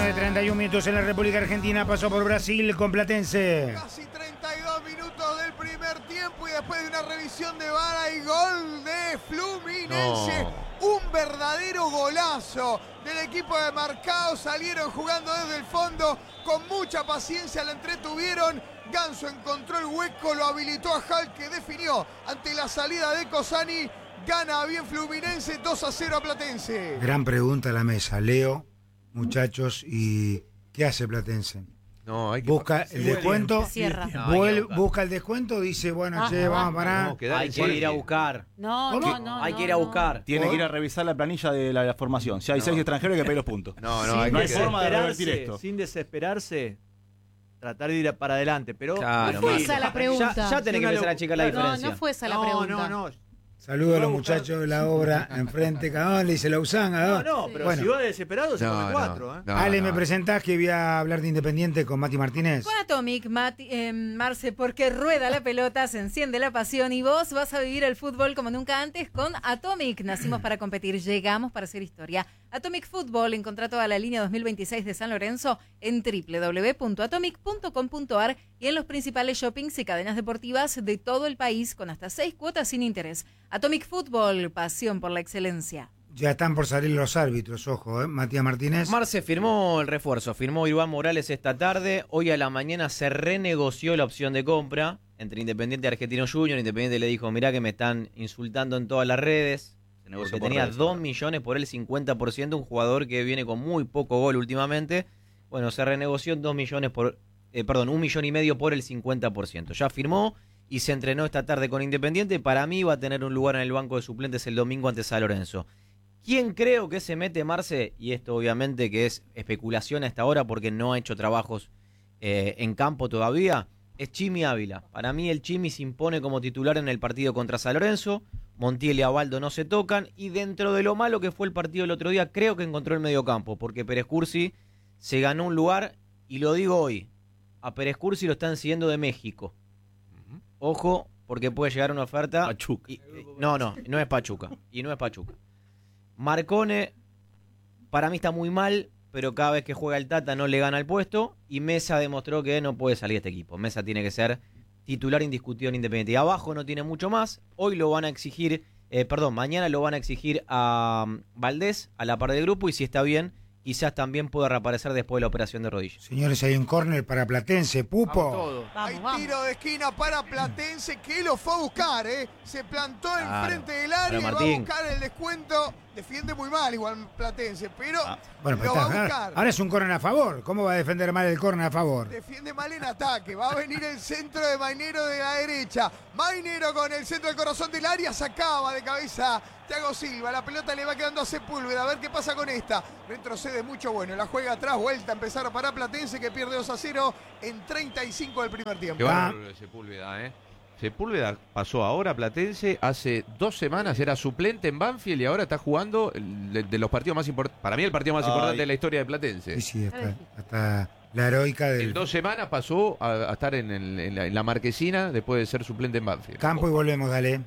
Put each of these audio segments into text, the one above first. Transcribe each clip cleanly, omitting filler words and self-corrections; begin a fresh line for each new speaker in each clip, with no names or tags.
de 31 minutos en la República Argentina. Pasó por Brasil con Platense.
Casi 32 minutos del primer tiempo y después de una revisión de VAR hay gol de Fluminense. No. Un verdadero golazo del equipo de Marcao. Salieron jugando desde el fondo. Con mucha paciencia la entretuvieron. Ganso encontró el hueco, lo habilitó a Hall, que definió ante la salida de Cosani. Gana bien Fluminense, 2-0 a Platense.
Gran pregunta a la mesa. Leo, muchachos, ¿y qué hace Platense?
No, hay que
busca el descuento, busca el descuento, dice, bueno, che, vamos a parar.
Hay que ir a buscar. Hay que ir a buscar.
Tiene que ir a revisar la planilla de la formación. Si hay 6 extranjeros, hay que pedir los puntos.
No
hay forma de revertir esto.
Sin desesperarse, tratar de ir para adelante. Pero
no fue esa la pregunta.
Ya tenés que empezar a checar la diferencia.
No fue esa la pregunta.
No.
Saludos a los muchachos de la obra enfrente, cada uno le dice Lausanne.
Pero bueno, si va desesperado se pone 4.
Ale, ¿me presentás que voy a hablar de Independiente con Mati Martínez?
Con Atomic, Marce, porque rueda la pelota, se enciende la pasión y vos vas a vivir el fútbol como nunca antes con Atomic. Nacimos para competir, llegamos para hacer historia. Atomic Fútbol, encontrá toda la línea 2026 de San Lorenzo en www.atomic.com.ar y en los principales shoppings y cadenas deportivas de todo el país con hasta 6 cuotas sin interés. Atomic Fútbol, pasión por la excelencia.
Ya están por salir los árbitros, ojo, Matías Martínez.
Marce firmó el refuerzo, firmó Iván Morales esta tarde. Hoy a la mañana se renegoció la opción de compra entre Independiente y Argentino Junior. Independiente le dijo, mirá que me están insultando en todas las redes. Que tenía 2 millones por el 50%, un jugador que viene con muy poco gol últimamente. Bueno, se renegoció en 1,5 millones por el 50%. Ya firmó y se entrenó esta tarde con Independiente. Para mí va a tener un lugar en el banco de suplentes el domingo ante San Lorenzo. ¿Quién creo que se mete, Marce? Y esto obviamente que es especulación a esta hora porque no ha hecho trabajos en campo todavía. Es Chimi Ávila. Para mí el Chimi se impone como titular en el partido contra San Lorenzo. Montiel y Abaldo no se tocan. Y dentro de lo malo que fue el partido el otro día, creo que encontró el mediocampo. Porque Pérez Cursi se ganó un lugar. Y lo digo hoy. A Pérez Cursi lo están siguiendo de México. Ojo, porque puede llegar una oferta.
Pachuca.
No es Pachuca. Y no es Pachuca. Marcone, para mí está muy mal. Pero cada vez que juega el Tata no le gana el puesto. Y Mesa demostró que no puede salir este equipo. Mesa tiene que ser titular indiscutido en Independiente. Y abajo no tiene mucho más. Hoy lo van a exigir, mañana lo van a exigir a Valdés, a la par del grupo, y si está bien, quizás también pueda reaparecer después de la operación de rodilla.
Señores, hay un córner para Platense, Pupo.
Hay tiro de esquina para Platense que lo fue a buscar, Se plantó enfrente del área y va a buscar el descuento. Defiende muy mal igual Platense, pero lo va a buscar.
Ahora es un córner a favor. ¿Cómo va a defender mal el córner a favor?
Defiende mal en ataque. Va a venir el centro de Mainero de la derecha. Mainero con el centro del corazón del área. Sacaba de cabeza Thiago Silva. La pelota le va quedando a Sepúlveda. A ver qué pasa con esta. Retrocede mucho bueno. La juega atrás. Vuelta a empezar para Platense que pierde 2-0 en 35 del primer tiempo.
Qué bárbaro Sepúlveda, Sepúlveda pasó ahora a Platense, hace 2 semanas era suplente en Banfield y ahora está jugando de los partidos más importantes, para mí el partido más importante de la historia de Platense.
Sí, hasta la heroica del...
En 2 semanas pasó a estar en la Marquesina después de ser suplente en Banfield.
Campo y volvemos, dale.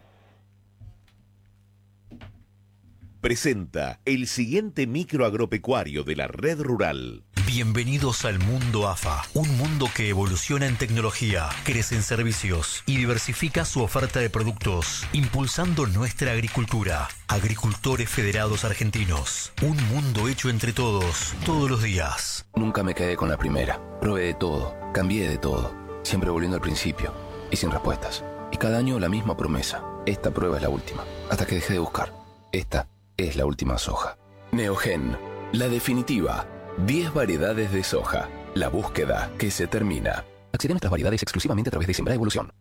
Presenta el siguiente micro agropecuario de la Red Rural.
Bienvenidos al mundo AFA, un mundo que evoluciona en tecnología, crece en servicios y diversifica su oferta de productos, impulsando nuestra agricultura. Agricultores Federados Argentinos, un mundo hecho entre todos, todos los días.
Nunca me quedé con la primera, probé de todo, cambié de todo, siempre volviendo al principio y sin respuestas. Y cada año la misma promesa, esta prueba es la última, hasta que dejé de buscar. Esta es la última soja. Neogen, la definitiva. 10 variedades de soja. La búsqueda que se termina. Accede a nuestras variedades exclusivamente a través de Sembra Evolución.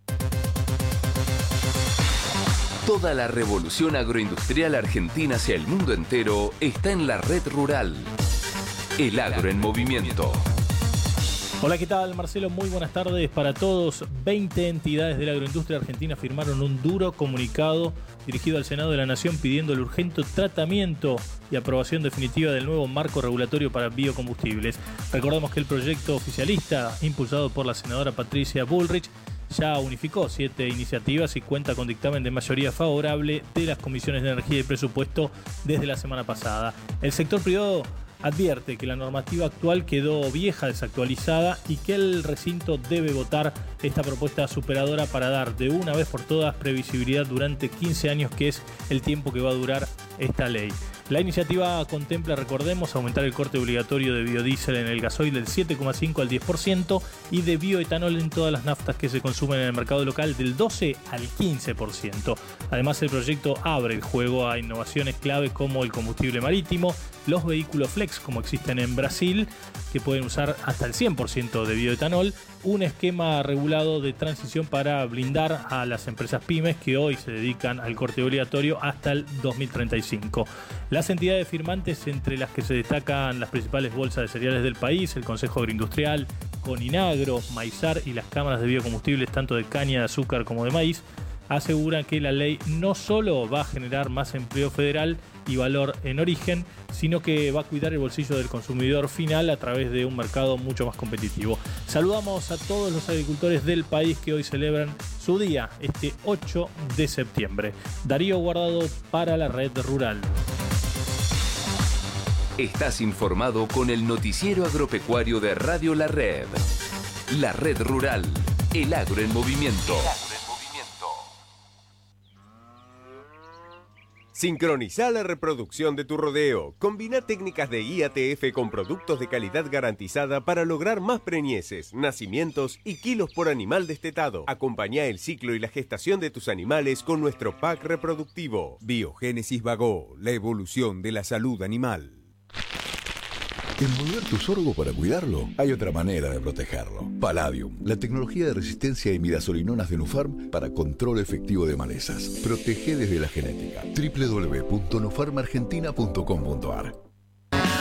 Toda la revolución agroindustrial argentina hacia el mundo entero está en la Red Rural. El agro en movimiento.
Hola, ¿qué tal? Marcelo, muy buenas tardes para todos. 20 entidades de la agroindustria argentina firmaron un duro comunicado dirigido al Senado de la Nación pidiendo el urgente tratamiento y aprobación definitiva del nuevo marco regulatorio para biocombustibles. Recordamos que el proyecto oficialista, impulsado por la senadora Patricia Bullrich, ya unificó 7 iniciativas y cuenta con dictamen de mayoría favorable de las comisiones de energía y presupuesto desde la semana pasada. El sector privado advierte que la normativa actual quedó vieja, desactualizada y que el recinto debe votar esta propuesta superadora para dar de una vez por todas previsibilidad durante 15 años, que es el tiempo que va a durar esta ley. La iniciativa contempla, recordemos, aumentar el corte obligatorio de biodiesel en el gasoil del 7,5 al 10% y de bioetanol en todas las naftas que se consumen en el mercado local del 12 al 15%. Además, el proyecto abre el juego a innovaciones clave como el combustible marítimo, los vehículos flex como existen en Brasil, que pueden usar hasta el 100% de bioetanol, un esquema regulado de transición para blindar a las empresas pymes que hoy se dedican al corte obligatorio hasta el 2035. Las entidades firmantes, entre las que se destacan las principales bolsas de cereales del país, el Consejo Agroindustrial, Coninagro, Maizar y las cámaras de biocombustibles tanto de caña de azúcar como de maíz, aseguran que la ley no solo va a generar más empleo federal y valor en origen, sino que va a cuidar el bolsillo del consumidor final a través de un mercado mucho más competitivo. Saludamos a todos los agricultores del país que hoy celebran su día, este 8 de septiembre. Darío Guardado para la Red Rural.
Estás informado con el noticiero agropecuario de Radio La Red. La Red Rural, el agro en movimiento.
Sincronizá la reproducción de tu rodeo. Combina técnicas de IATF con productos de calidad garantizada para lograr más preñeces, nacimientos y kilos por animal destetado. Acompañá el ciclo y la gestación de tus animales con nuestro pack reproductivo. Biogénesis Bagó, la evolución de la salud animal.
Envolver tu sorgo para cuidarlo, hay otra manera de protegerlo. Palladium, la tecnología de resistencia a imidazolinonas de Nufarm para control efectivo de malezas. Protege desde la genética. www.nufarmargentina.com.ar